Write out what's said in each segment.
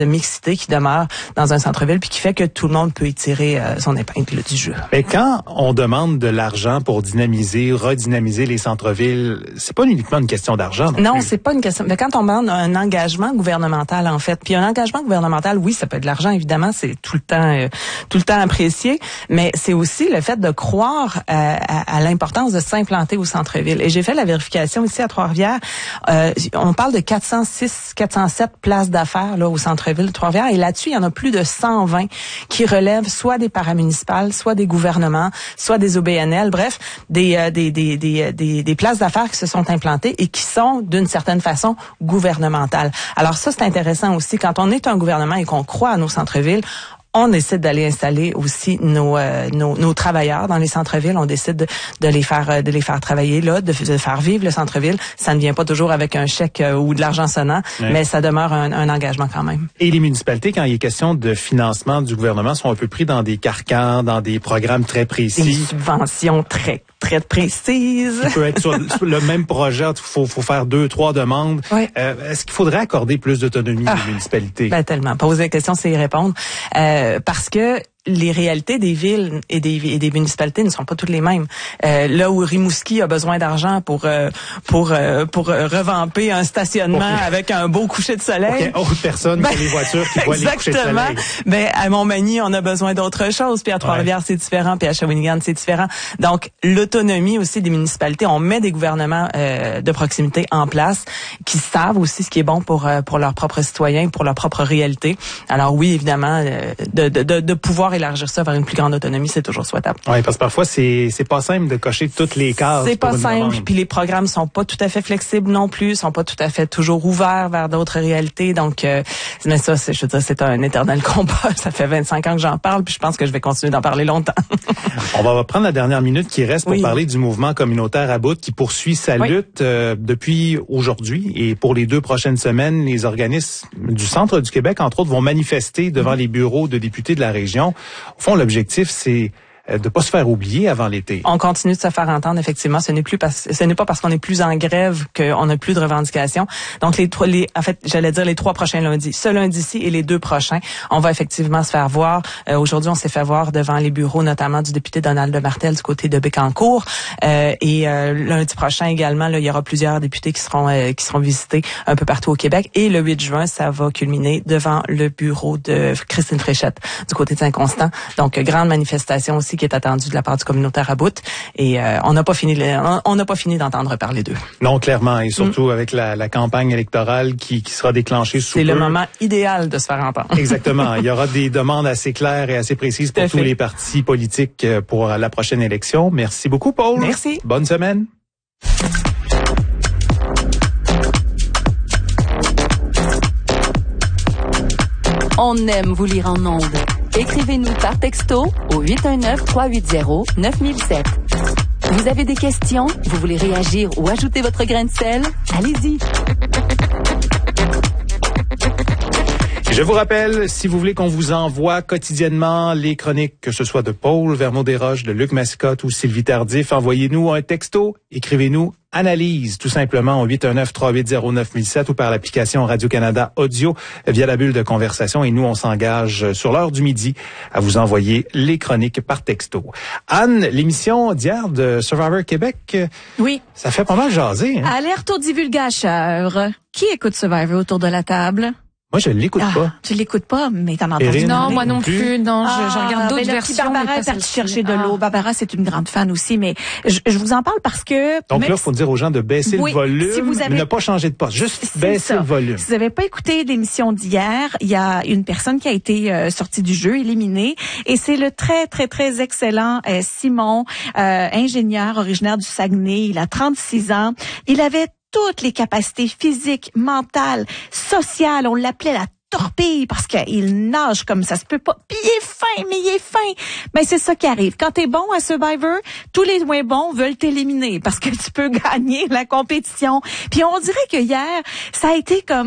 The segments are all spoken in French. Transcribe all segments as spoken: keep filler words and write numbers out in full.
de mixité qui demeure dans un centre-ville puis qui fait que tout le monde peut y tirer euh, son épingle du jeu. Mais quand on demande de l'argent pour dynamiser, redynamiser les centres-villes, c'est pas uniquement une question d'argent. Non, non plus. c'est pas une question. Mais quand on demande un engagement gouvernemental en fait, puis un engagement gouvernemental, oui, ça peut être de l'argent évidemment, c'est tout le temps, euh, tout le temps apprécié, mais c'est aussi le fait de croire euh, à, à l'importance de s'implanter au centre-ville. Et j'ai fait la vérification ici à Trois-Rivières. Euh, on parle de quatre cent six, quatre cent sept places d'affaires là au centre-ville de Trois-Rivières, et là-dessus, il y en a plus de cent vingt qui relèvent soit des paramunicipales, soit des gouvernements, soit des O B N L, bref, des euh, des, des des des des places d'affaires qui se sont implantées et qui sont d'une certaine façon gouvernementales. Alors ça, c'est intéressant aussi. Quand on est un gouvernement et qu'on croit à nos centres-villes, on décide d'aller installer aussi nos, euh, nos nos travailleurs dans les centres-villes. On décide de, de les faire de les faire travailler là, de, de faire vivre le centre-ville. Ça ne vient pas toujours avec un chèque euh, ou de l'argent sonnant, oui. mais ça demeure un, un engagement quand même. Et les municipalités, quand il est question de financement du gouvernement, sont un peu pris dans des carcans, dans des programmes très précis. Des subventions très très précises. Ça peut être sur, sur le même projet, il faut, faut faire deux, trois demandes. Oui. Euh, est-ce qu'il faudrait accorder plus d'autonomie ah, aux municipalités? Ben tellement. Poser la question, c'est y répondre. Euh, parce que les réalités des villes et des, et des municipalités ne sont pas toutes les mêmes. Euh, là où Rimouski a besoin d'argent pour euh, pour euh, pour revamper un stationnement okay. avec un beau coucher de soleil. Pour autre personne ben, que les voitures qui voient les couchers de soleil. Exactement. Ben à Montmagny, on a besoin d'autre chose. Puis à Trois-Rivières, ouais. c'est différent. Puis à Shawinigan, c'est différent. Donc l'autonomie aussi des municipalités. On met des gouvernements euh, de proximité en place qui savent aussi ce qui est bon pour euh, pour leurs propres citoyens, pour leur propre réalité. Alors oui, évidemment, euh, de, de de de pouvoir élargir ça vers une plus grande autonomie, c'est toujours souhaitable. Oui, parce que parfois, c'est c'est pas simple de cocher toutes les cases. C'est pas simple, puis les programmes sont pas tout à fait flexibles non plus, sont pas tout à fait toujours ouverts vers d'autres réalités. Donc, euh, mais ça, c'est, je veux dire, c'est un éternel combat. Ça fait vingt-cinq ans que j'en parle, puis je pense que je vais continuer d'en parler longtemps. On va prendre la dernière minute qui reste pour oui. parler du mouvement communautaire à bout qui poursuit sa oui. lutte euh, depuis aujourd'hui. Et pour les deux prochaines semaines, les organismes du centre du Québec, entre autres, vont manifester devant mmh. les bureaux de députés de la région. Au fond, l'objectif, c'est de pas se faire oublier avant l'été. On continue de se faire entendre, effectivement. Ce n'est plus parce, ce n'est pas parce qu'on est plus en grève qu'on n'a plus de revendications. Donc, les trois, les, en fait, j'allais dire les trois prochains lundis. Ce lundi-ci et les deux prochains, on va effectivement se faire voir. Euh, aujourd'hui, on s'est fait voir devant les bureaux, notamment du député Donald Martel du côté de Bécancour. Euh, et euh, lundi prochain également, là, il y aura plusieurs députés qui seront euh, qui seront visités un peu partout au Québec. Et le huit juin, ça va culminer devant le bureau de Christine Fréchette du côté de Saint-Constant. Donc, grande manifestation aussi qui est attendu de la part du communautaire à bout, et euh, on n'a pas fini on n'a pas fini d'entendre parler d'eux. Non, clairement, et surtout mm. avec la, la campagne électorale qui, qui sera déclenchée sous C'est peu. le moment idéal de se faire entendre. Exactement. Il y aura des demandes assez claires et assez précises pour tous les partis politiques pour la prochaine élection. Merci beaucoup, Paul. Merci. Bonne semaine. On aime vous lire en ondes. Écrivez-nous par texto au huit un neuf, trois huit zéro, neuf zéro zéro sept. Vous avez des questions? Vous voulez réagir ou ajouter votre grain de sel? Allez-y! Je vous rappelle, si vous voulez qu'on vous envoie quotidiennement les chroniques, que ce soit de Paul Vermeau-Desroches, de Luc Mascotte ou Sylvie Tardif, envoyez-nous un texto, écrivez-nous Analyse, tout simplement, au huit un neuf, trois huit zéro, neuf zéro zéro sept ou par l'application Radio-Canada Audio via la bulle de conversation. Et nous, on s'engage sur l'heure du midi à vous envoyer les chroniques par texto. Anne, l'émission d'hier de Survivor Québec, oui, ça fait pas mal jaser. Hein? Alerte aux divulgateurs. Qui écoute Survivor autour de la table? Moi, je l'écoute ah, pas. Tu l'écoutes pas, mais t'en entends parler. Non, moi non plus. Non, ah, je, je regarde d'autres ben versions. Barbara est partie chercher de l'eau. Ah. Barbara, c'est une grande fan aussi, mais je, je vous en parle parce que... Donc là, il faut dire aux gens de baisser oui, le volume, si vous avez... ne pas changer de poste, juste baisser ça. le volume. Si vous n'avez pas écouté l'émission d'hier, il y a une personne qui a été euh, sortie du jeu, éliminée, et c'est le très, très, très excellent euh, Simon, euh, ingénieur originaire du Saguenay. Il a trente-six ans. Il avait toutes les capacités physiques, mentales, sociales. On l'appelait la torpille parce qu'il nage comme ça se peut pas. Puis il est fin, mais il est fin. Ben c'est ça qui arrive. Quand t'es bon à Survivor, tous les moins bons veulent t'éliminer parce que tu peux gagner la compétition. Puis on dirait que hier, ça a été comme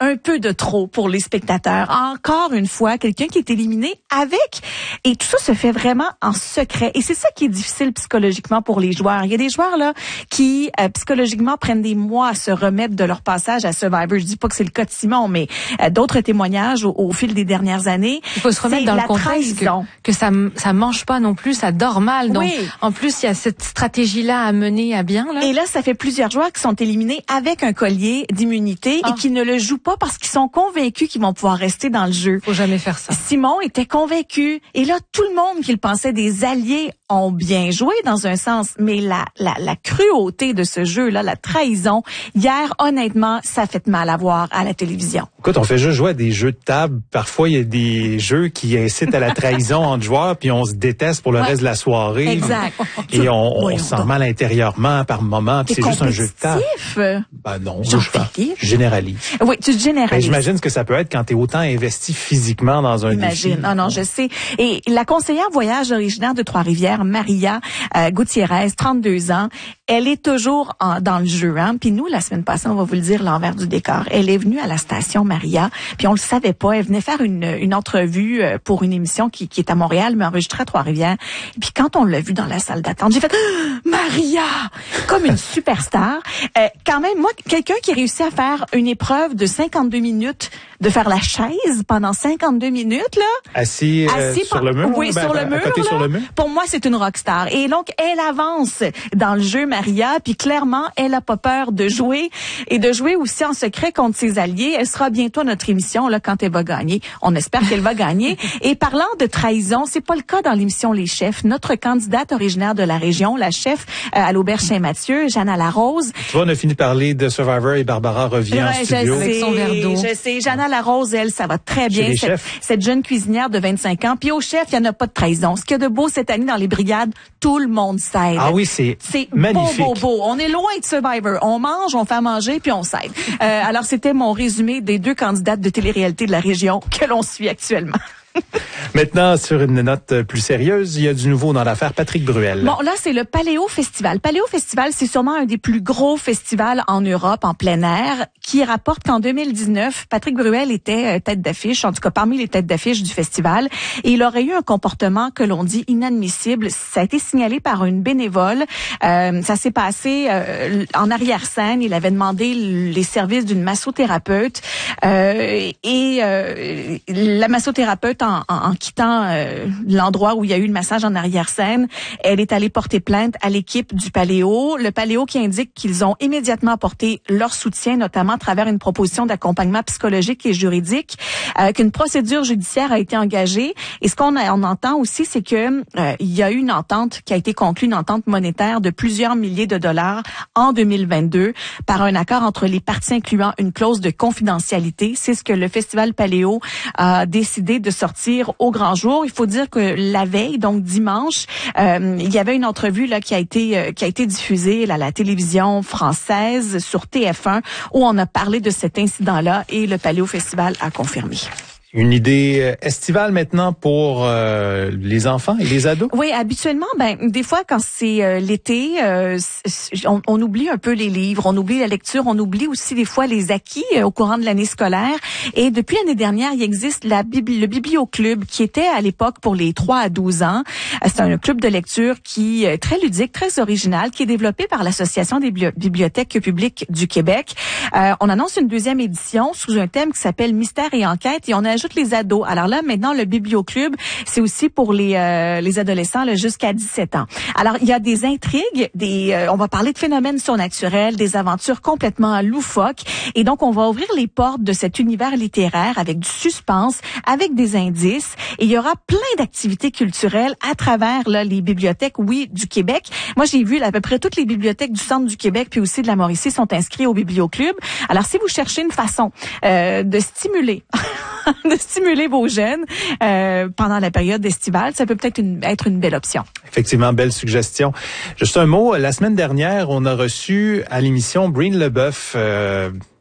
un peu de trop pour les spectateurs. Encore une fois, quelqu'un qui est éliminé avec, et tout ça se fait vraiment en secret. Et c'est ça qui est difficile psychologiquement pour les joueurs. Il y a des joueurs là qui euh, psychologiquement prennent des mois à se remettre de leur passage à Survivor. Je dis pas que c'est le cas de Simon, mais euh, d'autres témoignages au, au fil des dernières années. Il faut se remettre dans le contexte que, que ça ça mange pas non plus, ça dort mal. Donc oui. En plus il y a cette stratégie-là à mener à bien. Là. Et là, ça fait plusieurs joueurs qui sont éliminés avec un collier d'immunité ah. et qui ne le jouent pas parce qu'ils sont convaincus qu'ils vont pouvoir rester dans le jeu. Faut jamais faire ça. Simon était convaincu. Et là, tout le monde qui le pensait des alliés ont bien joué dans un sens, mais la, la, la cruauté de ce jeu-là, la trahison, hier, honnêtement, ça fait mal à voir à la télévision. Écoute, on fait juste jouer à des jeux de table. Parfois, il y a des jeux qui incitent à la trahison entre joueurs, puis on se déteste pour le ouais. reste de la soirée. Exact. Et on, on se sent mal intérieurement par moment, puis c'est juste un jeu de table. Ben non, je, je généralise. Oui, tu généralises. Ben, j'imagine ce que ça peut être quand tu es autant investi physiquement dans un Imagine. défi. Non, non, je sais. Et la conseillère voyage originaire de Trois-Rivières, Maria euh, Gutiérrez, trente-deux ans, elle est toujours en, dans le jeu. Hein? Puis nous, la semaine passée, on va vous le dire, l'envers du décor. Elle est venue à la station Maria, puis on le savait pas. Elle venait faire une, une entrevue pour une émission qui, qui est à Montréal, mais enregistrée à Trois-Rivières. Et puis quand on l'a vue dans la salle d'attente, j'ai fait ah, « Maria! » Comme une superstar. Euh, quand même, moi, quelqu'un qui réussit à faire une épreuve de cinquante-deux minutes, de faire la chaise pendant cinquante-deux minutes, là. Assis, euh, Assis sur par, le mur? Oui, ben, sur ben, le mur, à côté là, sur le mur. Pour moi, c'est une rockstar. Et donc, elle avance dans le jeu, Maria, puis clairement, elle a pas peur de jouer et de jouer aussi en secret contre ses alliés. Elle sera bientôt à notre émission, là, quand elle va gagner. On espère qu'elle va gagner. Et parlant de trahison, c'est pas le cas dans l'émission Les Chefs. Notre candidate originaire de la région, la chef euh, à l'Auberge Saint-Mathieu, Jeanna Larose. Tu vois, on a fini de parler de Survivor et Barbara revient ouais, en studio. Je sais, avec son verre d'eau. Je sais. Jeanna Larose, elle, ça va très bien. Cette, cette jeune cuisinière de vingt-cinq ans. Puis au chef, il n'y en a pas de trahison. Ce qu'il y a de beau cette année dans les brigades, tout le monde s'aide. Ah oui, c'est magnifique. Beau, beau, beau. On est loin de Survivor. On mange, on fait à manger, puis on s'aide. Euh, alors, c'était mon résumé des deux candidates de télé-réalité de la région que l'on suit actuellement. Maintenant, sur une note plus sérieuse, il y a du nouveau dans l'affaire Patrick Bruel. Bon, là, c'est le Paléo Festival. Paléo Festival, c'est sûrement un des plus gros festivals en Europe, en plein air, qui rapporte qu'en deux mille dix-neuf, Patrick Bruel était tête d'affiche, en tout cas parmi les têtes d'affiche du festival, et il aurait eu un comportement que l'on dit inadmissible. Ça a été signalé par une bénévole. Euh, ça s'est passé euh, en arrière-scène. Il avait demandé les services d'une massothérapeute, euh, et euh, la massothérapeute, En, en, en quittant euh, l'endroit où il y a eu le massage en arrière-scène, elle est allée porter plainte à l'équipe du Paléo. Le Paléo qui indique qu'ils ont immédiatement apporté leur soutien, notamment à travers une proposition d'accompagnement psychologique et juridique, euh, qu'une procédure judiciaire a été engagée. Et ce qu'on a, on entend aussi, c'est que euh, il y a eu une entente qui a été conclue, une entente monétaire de plusieurs milliers de dollars en deux mille vingt-deux par un accord entre les parties incluant une clause de confidentialité. C'est ce que le Festival Paléo a décidé de sortir au grand jour. Il faut dire que la veille, donc dimanche, euh, il y avait une entrevue là qui a été euh, qui a été diffusée là, à la télévision française sur T F un où on a parlé de cet incident-là et le Paléo Festival a confirmé. Une idée estivale maintenant pour euh, les enfants et les ados? Oui, habituellement, ben des fois quand c'est euh, l'été, euh, on, on oublie un peu les livres, on oublie la lecture, on oublie aussi des fois les acquis euh, au courant de l'année scolaire. Et depuis l'année dernière, il existe la bibli- le Biblioclub qui était à l'époque pour les trois à douze ans. C'est un club de lecture qui est très ludique, très original, qui est développé par l'Association des bibliothèques publiques du Québec. Euh, on annonce une deuxième édition sous un thème qui s'appelle Mystère et enquête et on ajoute les ados. Alors là, maintenant, le Biblioclub, c'est aussi pour les euh, les adolescents là, jusqu'à dix-sept ans. Alors, il y a des intrigues, des euh, on va parler de phénomènes surnaturels, des aventures complètement loufoques. Et donc, on va ouvrir les portes de cet univers littéraire avec du suspense, avec des indices. Et il y aura plein d'activités culturelles à travers là, les bibliothèques, oui, du Québec. Moi, j'ai vu là, à peu près toutes les bibliothèques du centre du Québec puis aussi de la Mauricie sont inscrites au Biblioclub. Alors, si vous cherchez une façon euh, de stimuler de stimuler vos jeunes euh, pendant la période estivale, ça peut peut-être une, être une belle option. Effectivement, belle suggestion. Juste un mot, la semaine dernière, on a reçu à l'émission Breen Leboeuf, euh,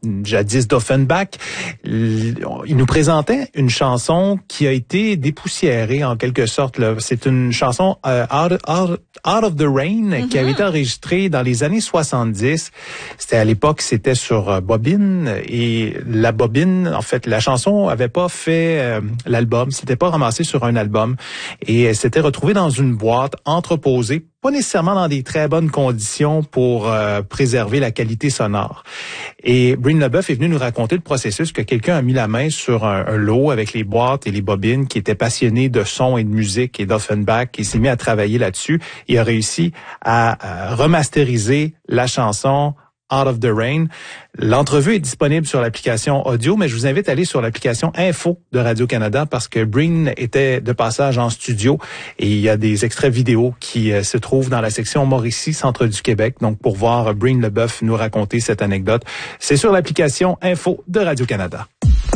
jadis d'Offenbach. Il nous présentait une chanson qui a été dépoussiérée en quelque sorte. Là. C'est une chanson euh, out, out, out of the Rain mm-hmm. qui avait été enregistrée dans les années soixante-dix. C'était à l'époque, c'était sur euh, bobine et la bobine, en fait, la chanson avait pas fait euh, l'album, c'était pas ramassé sur un album et elle s'était retrouvée dans une boîte entreposée, pas nécessairement dans des très bonnes conditions pour euh, préserver la qualité sonore. Et Bryn LeBeuf est venu nous raconter le processus que quelqu'un a mis la main sur un, un lot avec les boîtes et les bobines, qui était passionné de son et de musique et d'Offenbach, qui s'est mis à travailler là-dessus. Il a réussi à, à remasteriser la chanson Out of the Rain. L'entrevue est disponible sur l'application audio, mais je vous invite à aller sur l'application Info de Radio-Canada parce que Bryn était de passage en studio et il y a des extraits vidéo qui euh, se trouvent dans la section Mauricie, centre du Québec. Donc, pour voir Bryn LeBeuf nous raconter cette anecdote, c'est sur l'application Info de Radio-Canada.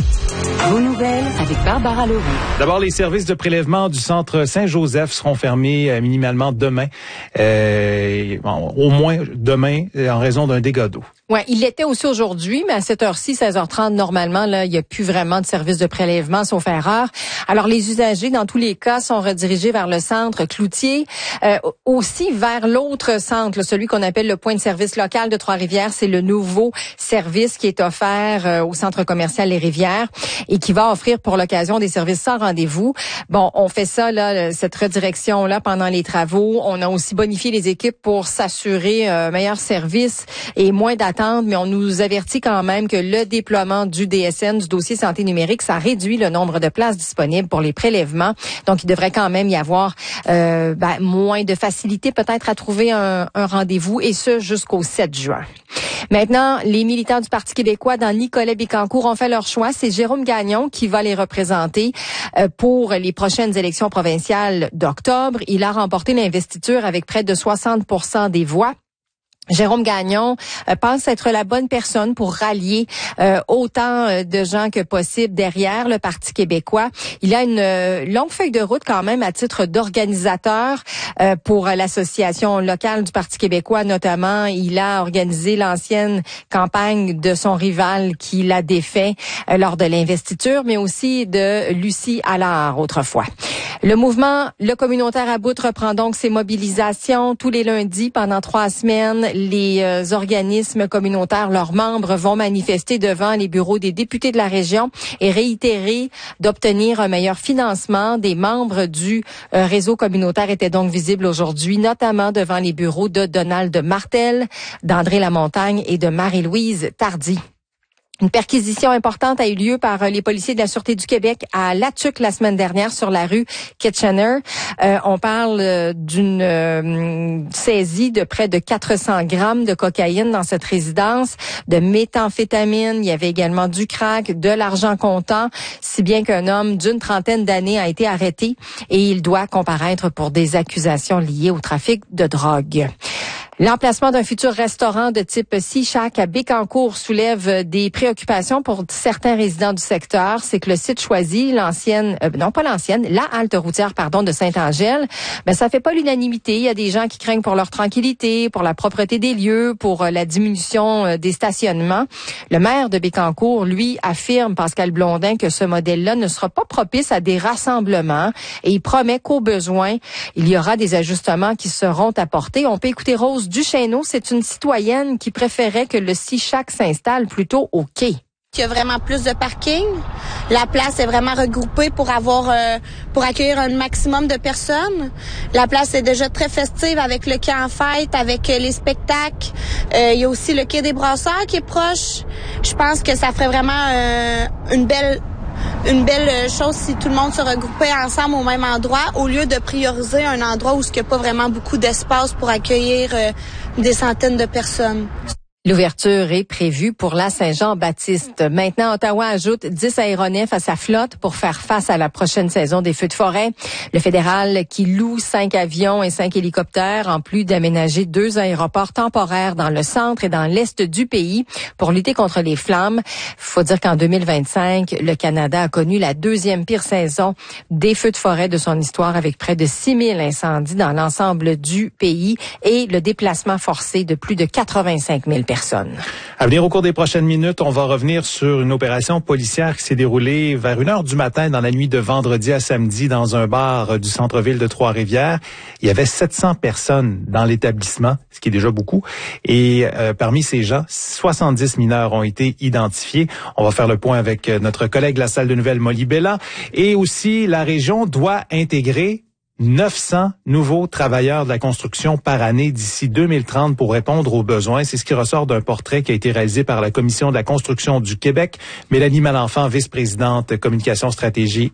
Vos nouvelles avec Barbara Leroux. D'abord, les services de prélèvement du centre Saint-Joseph seront fermés euh, minimalement demain, euh, bon, au moins demain, en raison d'un dégât d'eau. Ouais, il l'était aussi aujourd'hui, mais à cette heure-ci, seize heures trente, normalement, là, il n'y a plus vraiment de service de prélèvement, sauf erreur. Alors, les usagers, dans tous les cas, sont redirigés vers le centre Cloutier, euh, aussi vers l'autre centre, là, celui qu'on appelle le point de service local de Trois-Rivières. C'est le nouveau service qui est offert euh, au centre commercial Les Rivières et qui va offrir pour l'occasion des services sans rendez-vous. Bon, on fait ça, là, cette redirection-là pendant les travaux. On a aussi bonifié les équipes pour s'assurer un euh, meilleur service et moins d'attente. Mais on nous avertit quand même que le déploiement du D S N, du dossier santé numérique, ça réduit le nombre de places disponibles pour les prélèvements. Donc, il devrait quand même y avoir euh, ben, moins de facilité peut-être à trouver un, un rendez-vous, et ce jusqu'au sept juin. Maintenant, les militants du Parti québécois dans Nicolet-Bécancour ont fait leur choix. C'est Jérôme Gagnon qui va les représenter euh, pour les prochaines élections provinciales d'octobre. Il a remporté l'investiture avec près de soixante pour cent des voix. Jérôme Gagnon euh, pense être la bonne personne pour rallier euh, autant euh, de gens que possible derrière le Parti québécois. Il a une euh, longue feuille de route quand même à titre d'organisateur euh, pour l'association locale du Parti québécois notamment. Il a organisé l'ancienne campagne de son rival qui l'a défait euh, lors de l'investiture, mais aussi de Lucie Allard autrefois. Le mouvement Le Communautaire à bout reprend donc ses mobilisations tous les lundis pendant trois semaines. Les euh, organismes communautaires, leurs membres, vont manifester devant les bureaux des députés de la région et réitérer d'obtenir un meilleur financement. Des membres du euh, réseau communautaire étaient donc visibles aujourd'hui, notamment devant les bureaux de Donald Martel, d'André Lamontagne et de Marie-Louise Tardy. Une perquisition importante a eu lieu par les policiers de la Sûreté du Québec à Latuc la semaine dernière sur la rue Kitchener. Euh, on parle d'une euh, saisie de près de quatre cents grammes de cocaïne dans cette résidence, de méthamphétamine. Il y avait également du crack, de l'argent comptant, si bien qu'un homme d'une trentaine d'années a été arrêté et il doit comparaître pour des accusations liées au trafic de drogue. L'emplacement d'un futur restaurant de type Sea Shack à Bécancour soulève des préoccupations pour certains résidents du secteur. C'est que le site choisi, l'ancienne, euh, non pas l'ancienne, la halte routière, pardon, de Saint-Angèle, ben ça fait pas l'unanimité. Il y a des gens qui craignent pour leur tranquillité, pour la propreté des lieux, pour euh, la diminution euh, des stationnements. Le maire de Bécancour, lui, affirme, Pascal Blondin, que ce modèle-là ne sera pas propice à des rassemblements et il promet qu'au besoin, il y aura des ajustements qui seront apportés. On peut écouter Rose Duchesneau, c'est une citoyenne qui préférait que le Sea Shack s'installe plutôt au quai. Il y a vraiment plus de parking. La place est vraiment regroupée pour avoir euh, pour accueillir un maximum de personnes. La place est déjà très festive avec le quai en fête, avec euh, les spectacles. Euh, il y a aussi le quai des Brasseurs qui est proche. Je pense que ça ferait vraiment euh, une belle une belle chose si tout le monde se regroupait ensemble au même endroit, au lieu de prioriser un endroit où il n'y a pas vraiment beaucoup d'espace pour accueillir euh, des centaines de personnes. L'ouverture est prévue pour la Saint-Jean-Baptiste. Maintenant, Ottawa ajoute dix aéronefs à sa flotte pour faire face à la prochaine saison des feux de forêt. Le fédéral qui loue cinq avions et cinq hélicoptères, en plus d'aménager deux aéroports temporaires dans le centre et dans l'est du pays pour lutter contre les flammes. Faut dire qu'en deux mille vingt-cinq, le Canada a connu la deuxième pire saison des feux de forêt de son histoire, avec près de six mille incendies dans l'ensemble du pays et le déplacement forcé de plus de quatre-vingt-cinq mille personnes. personnes. À venir au cours des prochaines minutes, on va revenir sur une opération policière qui s'est déroulée vers une heure du matin dans la nuit de vendredi à samedi dans un bar du centre-ville de Trois-Rivières. Il y avait sept cents personnes dans l'établissement, ce qui est déjà beaucoup. Et euh, parmi ces gens, soixante-dix mineurs ont été identifiés. On va faire le point avec notre collègue de la salle de nouvelles, Molly Bella. Et aussi, la région doit intégrer neuf cents nouveaux travailleurs de la construction par année d'ici deux mille trente pour répondre aux besoins. C'est ce qui ressort d'un portrait qui a été réalisé par la Commission de la construction du Québec. Mélanie Malenfant, vice-présidente communication, stratégie